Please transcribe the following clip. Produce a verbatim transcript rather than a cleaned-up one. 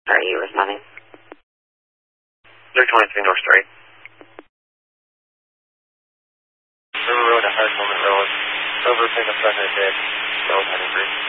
Are you responding? three twenty-three North Street. River Road at High Coleman Road. Over, pick up second dead. Road heading green.